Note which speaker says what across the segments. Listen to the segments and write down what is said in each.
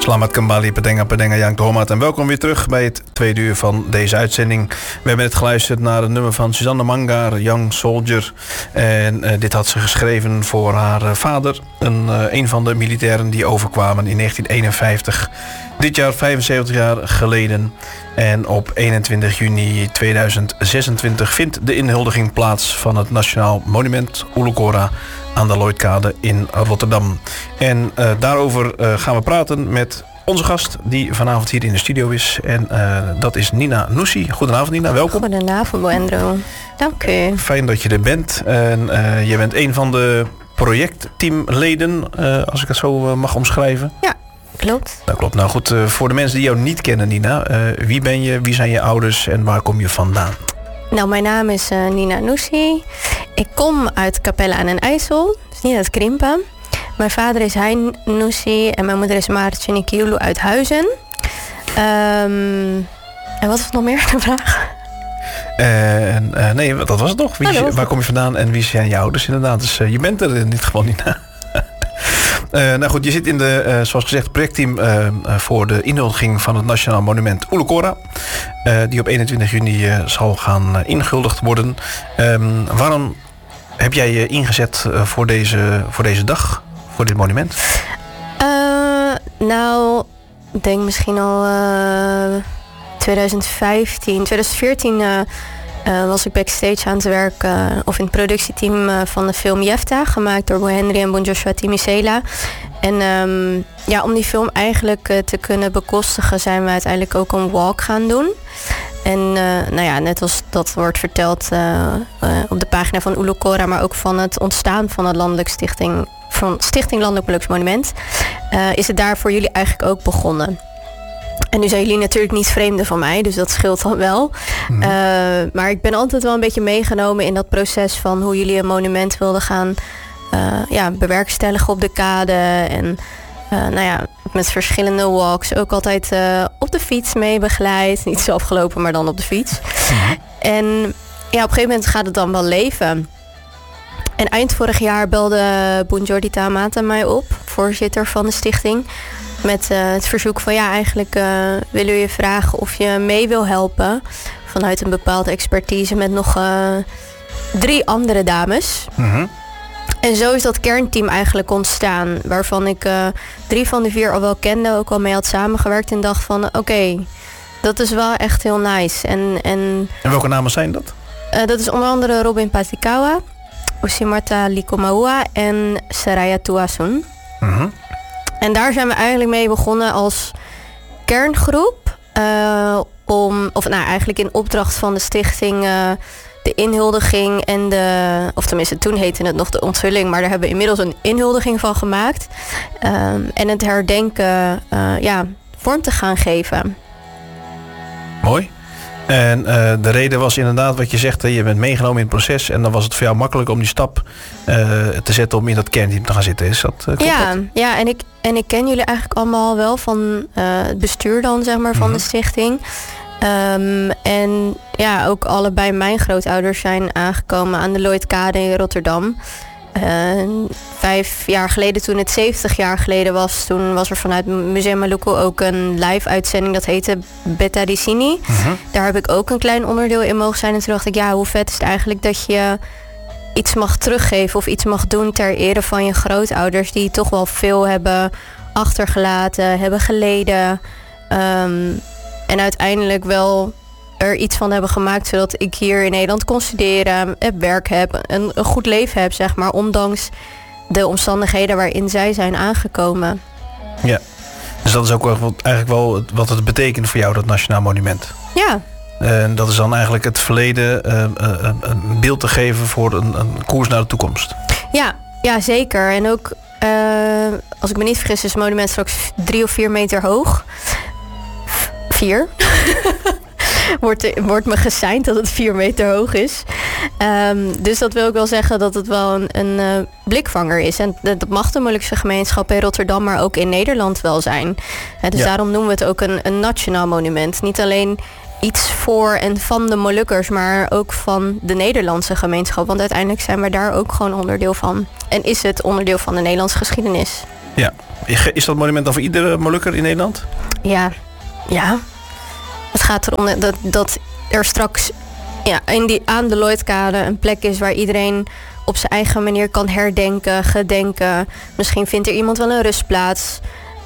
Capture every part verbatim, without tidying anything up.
Speaker 1: Selamat kembali, pedenga pedenga Jank de Homat. En welkom weer terug bij het tweede uur van deze uitzending. We hebben net geluisterd naar het nummer van Suzanne Mangaar, Young Soldier. En uh, dit had ze geschreven voor haar uh, vader. Een, uh, een van de militairen die overkwamen in negentien eenenvijftig. Dit jaar vijfenzeventig jaar geleden. En op eenentwintig juni tweeduizend zesentwintig vindt de inhuldiging plaats van het Nationaal Monument Ouloucora aan de Lloydkade in Rotterdam. En uh, daarover uh, gaan we praten met onze gast die vanavond hier in de studio is. En uh, dat is Nina Noussi. Goedenavond Nina, welkom.
Speaker 2: Goedenavond Boendro. Dank u.
Speaker 1: Fijn dat je er bent. En uh, je bent een van de projectteamleden, uh, als ik het zo uh, mag omschrijven.
Speaker 2: Ja, klopt.
Speaker 1: Dat klopt. Nou goed, uh, voor de mensen die jou niet kennen Nina, uh, wie ben je, wie zijn je ouders en waar kom je vandaan?
Speaker 2: Nou, mijn naam is uh, Nina Noussi. Ik kom uit Capelle aan den IJssel, dus niet uit Krimpen. Mijn vader is Hein Noussi en mijn moeder is Maartje Nikiulu uit Huizen. Um, en wat was nog meer de vraag?
Speaker 1: Uh, uh, nee, dat was het nog. Wie,
Speaker 2: Hallo.
Speaker 1: Waar kom je vandaan en wie zijn je ouders? Inderdaad, dus uh, je bent er in dit geval niet. uh, nou goed, je zit in de, uh, zoals gezegd, projectteam uh, uh, voor de inhuldiging van het Nationaal Monument Ouloucora. Uh, die op eenentwintig juni uh, zal gaan uh, ingehuldigd worden. Um, waarom heb jij je ingezet uh, voor, deze, voor deze dag, voor dit monument?
Speaker 2: Uh, nou, ik denk misschien al uh, twintig vijftien, twintig veertien uh, uh, was ik backstage aan het werken, uh, of in het productieteam uh, van de film Jefta, gemaakt door Bo Henry en Bon Joshua Timisela. En um, ja, om die film eigenlijk uh, te kunnen bekostigen zijn we uiteindelijk ook een walk gaan doen. En uh, nou ja, net als dat wordt verteld uh, uh, op de pagina van Ouloucora, maar ook van het ontstaan van het Landelijk Stichting, van Stichting Landelijk Beluksmonument, uh, is het daar voor jullie eigenlijk ook begonnen. En nu zijn jullie natuurlijk niet vreemden van mij, dus dat scheelt dan wel. Mm. Uh, maar ik ben altijd wel een beetje meegenomen in dat proces van hoe jullie een monument wilden gaan uh, ja, bewerkstelligen op de kade. En uh, nou ja, met verschillende walks, ook altijd uh, op de fiets mee begeleid. Niet zelf gelopen, maar dan op de fiets. Mm. En ja, op een gegeven moment gaat het dan wel leven. En eind vorig jaar belde Boenjordi Tamata mij op, voorzitter van de stichting, met uh, het verzoek van ja, eigenlijk uh, willen we je vragen of je mee wil helpen vanuit een bepaalde expertise met nog uh, drie andere dames. Mm-hmm. En zo is dat kernteam eigenlijk ontstaan, waarvan ik uh, drie van de vier al wel kende, ook al mee had samengewerkt en dacht van oké, okay, dat is wel echt heel nice. En, en,
Speaker 1: en welke namen zijn dat?
Speaker 2: Uh, dat is onder andere Robin Patikawa, Osimarta Likomaua en Saraya Tuasun. Mm-hmm. En daar zijn we eigenlijk mee begonnen als kerngroep. Uh, om, of nou eigenlijk in opdracht van de stichting uh, de inhuldiging en de, of tenminste toen heette het nog de onthulling, maar daar hebben we inmiddels een inhuldiging van gemaakt. Um, en het herdenken uh, ja, vorm te gaan geven.
Speaker 1: Mooi. En uh, de reden was inderdaad wat je zegt, hè, je bent meegenomen in het proces en dan was het voor jou makkelijk om die stap uh, te zetten om in dat kernteam te gaan zitten. Is dat uh,
Speaker 2: ja,
Speaker 1: dat?
Speaker 2: ja, en ik en ik ken jullie eigenlijk allemaal wel van uh, het bestuur dan, zeg maar, van mm-hmm. de stichting. Um, en ja, ook allebei mijn grootouders zijn aangekomen aan de Lloydkade in Rotterdam. Uh, vijf jaar geleden, toen het zeventig jaar geleden was, toen was er vanuit Museum Maluku ook een live uitzending, dat heette Betta di Cini. Uh-huh. Daar heb ik ook een klein onderdeel in mogen zijn. En toen dacht ik, ja, hoe vet is het eigenlijk dat je iets mag teruggeven of iets mag doen ter ere van je grootouders, die toch wel veel hebben achtergelaten, hebben geleden. Um, en uiteindelijk wel er iets van hebben gemaakt, zodat ik hier in Nederland kon studeren, heb werk heb, een, een goed leven heb, zeg maar, ondanks de omstandigheden waarin zij zijn aangekomen.
Speaker 1: Ja, dus dat is ook wel, eigenlijk wel wat het betekent voor jou, dat Nationaal Monument.
Speaker 2: Ja.
Speaker 1: En dat is dan eigenlijk het verleden uh, uh, een beeld te geven voor een, een koers naar de toekomst.
Speaker 2: Ja, ja zeker. En ook, uh, als ik me niet vergis, is het monument straks drie of vier meter hoog. Vier. Wordt, wordt me geseind dat het vier meter hoog is. Um, dus dat wil ik wel zeggen dat het wel een, een uh, blikvanger is. En dat, dat mag de Molukse gemeenschap in Rotterdam, maar ook in Nederland wel zijn. Uh, dus ja. Daarom noemen we het ook een, een nationaal monument. Niet alleen iets voor en van de Molukkers, maar ook van de Nederlandse gemeenschap. Want uiteindelijk zijn we daar ook gewoon onderdeel van. En is het onderdeel van de Nederlandse geschiedenis.
Speaker 1: Ja. Is dat monument dan voor iedere Molukker in Nederland?
Speaker 2: Ja, ja. Het gaat erom dat, dat er straks ja, in die, aan de Lloydkade een plek is waar iedereen op zijn eigen manier kan herdenken, gedenken. Misschien vindt er iemand wel een rustplaats.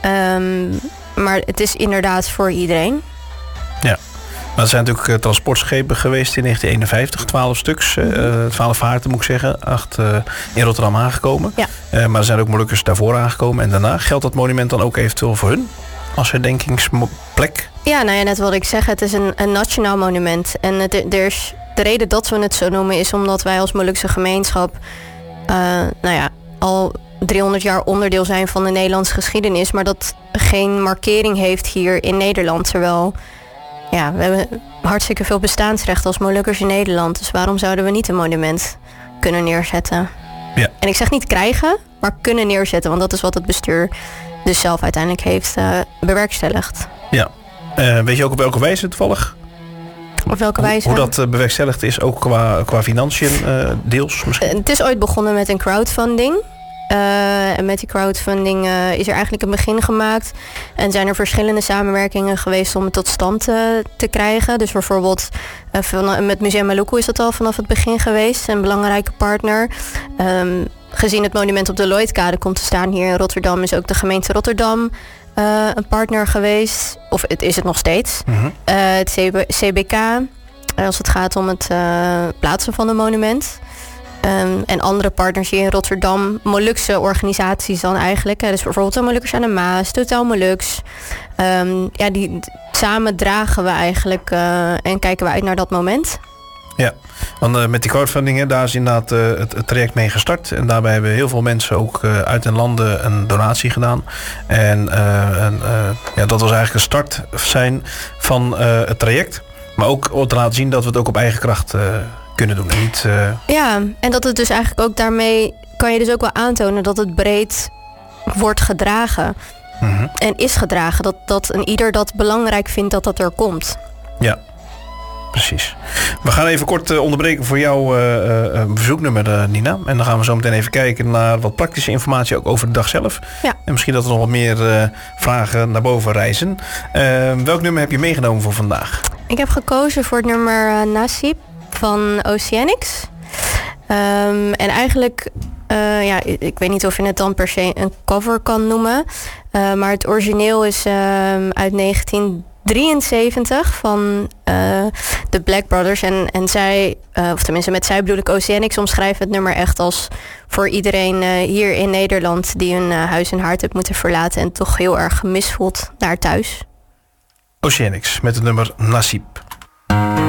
Speaker 2: Um, maar het is inderdaad voor iedereen.
Speaker 1: Ja. Maar er zijn natuurlijk uh, transportschepen geweest in negentien eenenvijftig, twaalf stuks. Uh, twaalf vaarten moet ik zeggen, acht uh, in Rotterdam aangekomen. Ja. Uh, maar er zijn ook Molukkers daarvoor aangekomen. En daarna geldt dat monument dan ook eventueel voor hun? Als herdenkingsplek? Ja,
Speaker 2: nou ja, net wat ik zeg, het is een, een nationaal monument. En het, er is, de reden dat we het zo noemen is omdat wij als Molukse gemeenschap Uh, nou ja, al driehonderd jaar onderdeel zijn van de Nederlandse geschiedenis, maar dat geen markering heeft hier in Nederland. Terwijl ja, we hebben hartstikke veel bestaansrecht als Molukkers in Nederland. Dus waarom zouden we niet een monument kunnen neerzetten? Ja. En ik zeg niet krijgen, maar kunnen neerzetten. Want dat is wat het bestuur dus zelf uiteindelijk heeft uh, bewerkstelligd.
Speaker 1: Ja. Uh, weet je ook op welke wijze toevallig?
Speaker 2: Op welke wijze?
Speaker 1: Hoe, hoe dat uh, bewerkstelligd is, ook qua, qua financiën uh, deels misschien?
Speaker 2: Uh, het is ooit begonnen met een crowdfunding. Uh, en met die crowdfunding uh, is er eigenlijk een begin gemaakt. En zijn er verschillende samenwerkingen geweest om het tot stand uh, te krijgen. Dus bijvoorbeeld uh, van, met Museum Maluku is dat al vanaf het begin geweest. Een belangrijke partner. Um, gezien het monument op de Lloydkade komt te staan hier in Rotterdam, is ook de gemeente Rotterdam uh, een partner geweest. Of het is het nog steeds. Mm-hmm. Uh, het C B K, als het gaat om het uh, plaatsen van een monument. Um, en andere partners hier in Rotterdam, Molukse organisaties dan eigenlijk. Hè. Dus bijvoorbeeld de Molukkers aan de Maas, Totaal Molux. Um, ja, die samen dragen we eigenlijk uh, en kijken we uit naar dat moment.
Speaker 1: Ja, want uh, met die crowdfunding, hè, daar is inderdaad uh, het, het traject mee gestart. En daarbij hebben heel veel mensen ook uh, uit den landen een donatie gedaan. En, uh, en uh, ja, dat was eigenlijk een start zijn van uh, het traject. Maar ook om te laten zien dat we het ook op eigen kracht uh, kunnen doen. En niet, uh...
Speaker 2: Ja, en dat het dus eigenlijk ook daarmee kan je dus ook wel aantonen dat het breed wordt gedragen. Mm-hmm. En is gedragen. Dat, dat een ieder dat belangrijk vindt dat dat er komt.
Speaker 1: Ja. Precies. We gaan even kort uh, onderbreken voor jouw uh, uh, bezoeknummer, uh, Nina. En dan gaan we zo meteen even kijken naar wat praktische informatie ook over de dag zelf. Ja. En misschien dat er nog wat meer uh, vragen naar boven reizen. Uh, welk nummer heb je meegenomen voor vandaag?
Speaker 2: Ik heb gekozen voor het nummer uh, Nasib van Oceanics. Um, en eigenlijk, uh, ja, ik weet niet of je het dan per se een cover kan noemen. Uh, maar het origineel is uh, uit negentien drieënzeventig van uh, de Black Brothers. En, en zij, uh, of tenminste met zij bedoel ik Oceanics, omschrijven het nummer echt als voor iedereen uh, hier in Nederland die hun uh, huis en haard heeft moeten verlaten en toch heel erg gemist voelt naar thuis.
Speaker 1: Oceanics met het nummer Nasib.